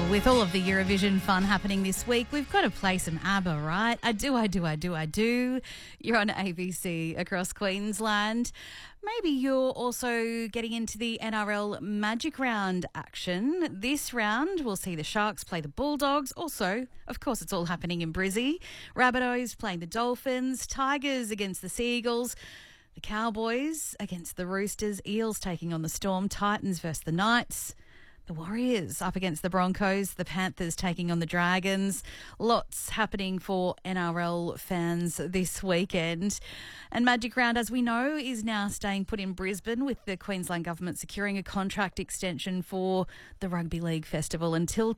with all of the Eurovision fun happening this week, we've got to play some ABBA, right? I do. You're on ABC across Queensland. Maybe you're also getting into the NRL Magic Round action. This round, we'll see the Sharks play the Bulldogs. Also, of course, it's all happening in Brizzy. Rabbitohs playing the Dolphins. Tigers against the Seagulls. The Cowboys against the Roosters. Eels taking on the Storm. Titans versus the Knights. The Warriors up against the Broncos, the Panthers taking on the Dragons. Lots happening for NRL fans this weekend. And Magic Round, as we know, is now staying put in Brisbane with the Queensland Government securing a contract extension for the Rugby League Festival until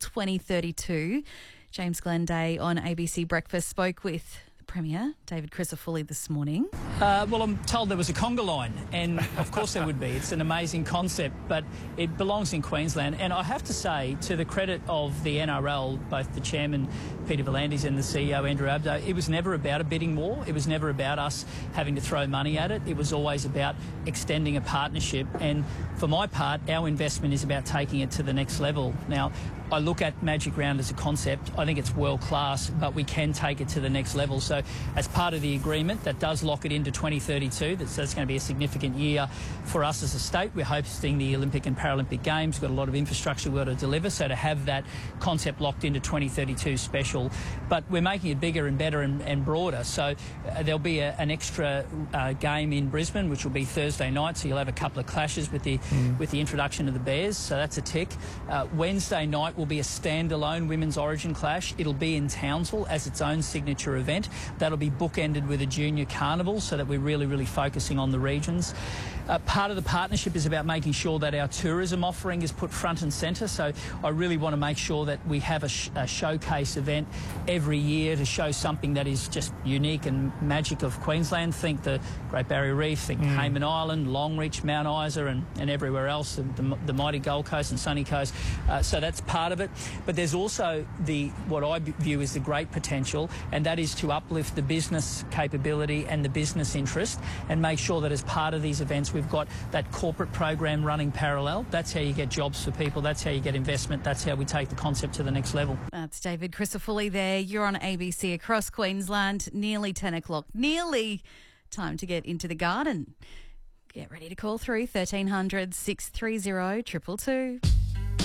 2032. James Glenday on ABC Breakfast spoke with Premier David Crisafulli this morning. Well, I'm told there was a conga line, and of course there would be. It's an amazing concept, but it belongs in Queensland. And I have to say, to the credit of the NRL, both the chairman, Peter V'landys, and the CEO, Andrew Abdo, it was never about a bidding war. It was never about us having to throw money at it. It was always about extending a partnership. And for my part, our investment is about taking it to the next level. Now, I look at Magic Round as a concept. I think it's world class, but we can take it to the next level. So as part of the agreement, that does lock it into 2032. That's going to be a significant year for us as a state. We're hosting the Olympic and Paralympic Games. We've got a lot of infrastructure we've got to deliver. So to have that concept locked into 2032 is special. But we're making it bigger and better and broader. So there'll be an extra game in Brisbane, which will be Thursday night. So you'll have a couple of clashes with the introduction of the Bears. So that's a tick. Wednesday night will be a standalone Women's Origin clash. It'll be in Townsville as its own signature event. That'll be bookended with a junior carnival so that we're really focusing on the regions. Part of the partnership is about making sure that our tourism offering is put front and centre. So I really want to make sure that we have a showcase event every year to show something that is just unique and magic of Queensland. Think the Great Barrier Reef, think Hayman Island, Longreach, Mount Isa and everywhere else, the mighty Gold Coast and Sunny Coast. So that's part of it. But there's also what I view as the great potential, and that is to uplift the business capability and the business interest and make sure that as part of these events we've got that corporate program running parallel. That's how you get jobs for people. That's how you get investment. That's how we take the concept to the next level. That's David Crisafulli there. You're on ABC across Queensland. Nearly 10 o'clock. Nearly time to get into the garden. Get ready to call through 1300 630 222.